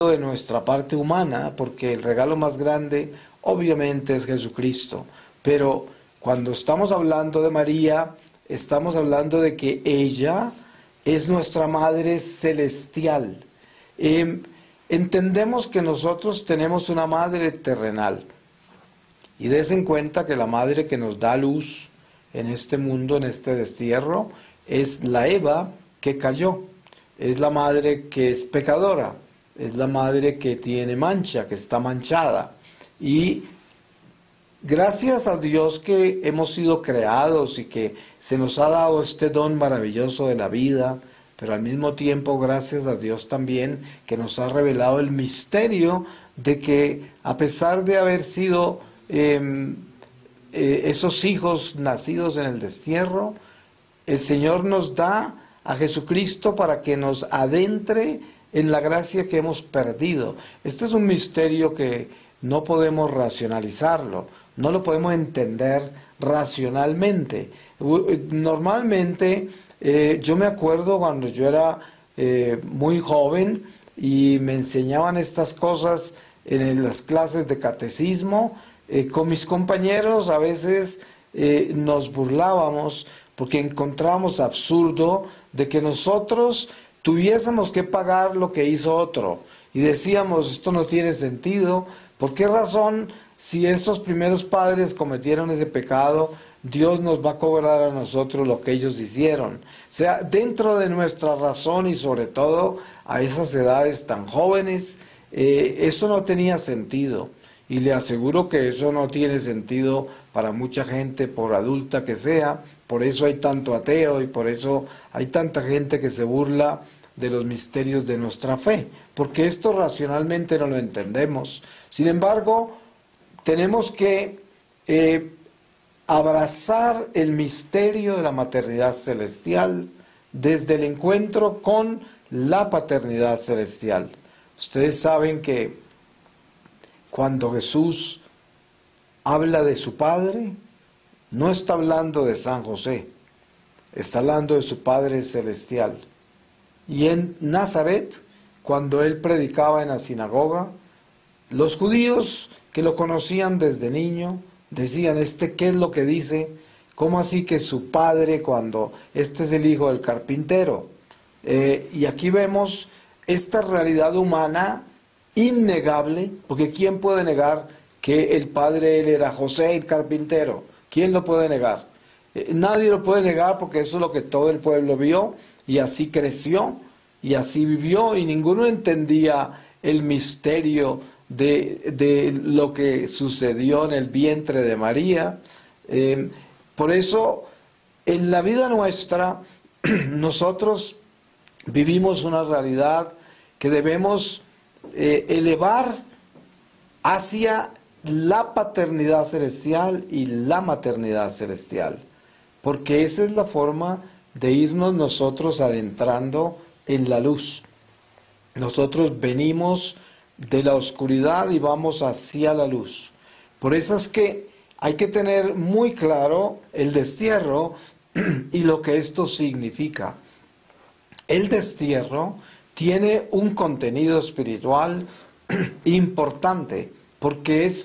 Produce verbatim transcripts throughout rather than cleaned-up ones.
de nuestra parte humana, porque el regalo más grande obviamente es Jesucristo, pero cuando estamos hablando de María, estamos hablando de que ella es nuestra Madre Celestial. Eh, entendemos que nosotros tenemos una Madre terrenal, y des en cuenta que la Madre que nos da luz en este mundo, en este destierro, es la Eva que cayó, es la Madre que es pecadora, es la Madre que tiene mancha, que está manchada. Y gracias a Dios que hemos sido creados y que se nos ha dado este don maravilloso de la vida, pero al mismo tiempo gracias a Dios también que nos ha revelado el misterio de que a pesar de haber sido eh, eh, esos hijos nacidos en el destierro, el Señor nos da a Jesucristo para que nos adentre en la gracia que hemos perdido. Este es un misterio que no podemos racionalizarlo, no lo podemos entender racionalmente. Normalmente, eh, yo me acuerdo cuando yo era eh, muy joven y me enseñaban estas cosas en las clases de catecismo, eh, con mis compañeros a veces eh, nos burlábamos porque encontrábamos absurdo de que nosotros tuviésemos que pagar lo que hizo otro. Y decíamos, esto no tiene sentido. ¿Por qué razón, si estos primeros padres cometieron ese pecado, Dios nos va a cobrar a nosotros lo que ellos hicieron? O sea, dentro de nuestra razón y sobre todo a esas edades tan jóvenes, eh, eso no tenía sentido. Y le aseguro que eso no tiene sentido para mucha gente, por adulta que sea. Por eso hay tanto ateo y por eso hay tanta gente que se burla de los misterios de nuestra fe, porque esto racionalmente no lo entendemos. Sin embargo, tenemos que eh, abrazar el misterio de la maternidad celestial desde el encuentro con la paternidad celestial. Ustedes saben que cuando Jesús habla de su Padre, no está hablando de San José, está hablando de su Padre Celestial. Y en Nazaret, cuando él predicaba en la sinagoga, los judíos que lo conocían desde niño decían, ¿este qué es lo que dice? ¿Cómo así que su padre cuando este es el hijo del carpintero? Eh, y aquí vemos esta realidad humana innegable, porque ¿quién puede negar que el padre de él era José el carpintero? ¿Quién lo puede negar? Eh, nadie lo puede negar porque eso es lo que todo el pueblo vio y así creció y así vivió y ninguno entendía el misterio de, de lo que sucedió en el vientre de María. Eh, por eso en la vida nuestra nosotros vivimos una realidad que debemos eh, elevar hacia la paternidad celestial y la maternidad celestial, porque esa es la forma de irnos nosotros adentrando en la luz. Nosotros venimos de la oscuridad y vamos hacia la luz. Por eso es que hay que tener muy claro el destierro y lo que esto significa. El destierro tiene un contenido espiritual importante, porque es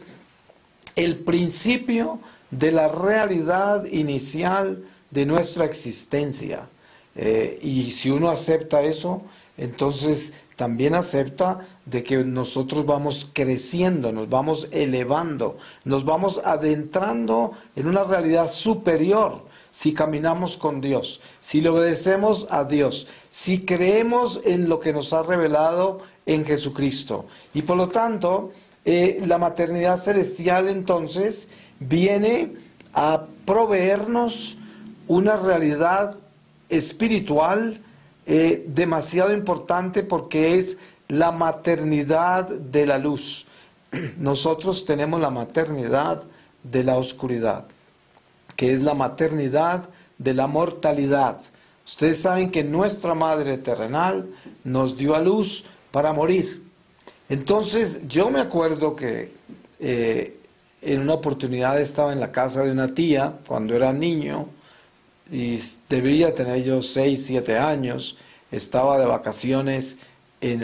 el principio de la realidad inicial de nuestra existencia. Eh, y si uno acepta eso, entonces también acepta de que nosotros vamos creciendo, nos vamos elevando, nos vamos adentrando en una realidad superior si caminamos con Dios, si le obedecemos a Dios, si creemos en lo que nos ha revelado en Jesucristo. Y por lo tanto, eh, la maternidad celestial entonces viene a proveernos una realidad espiritual eh, demasiado importante, porque es la maternidad de la luz. Nosotros tenemos la maternidad de la oscuridad, que es la maternidad de la mortalidad. Ustedes saben que nuestra madre terrenal nos dio a luz para morir. Entonces yo me acuerdo que eh, en una oportunidad estaba en la casa de una tía cuando era niño, y debía tener yo seis, siete años, estaba de vacaciones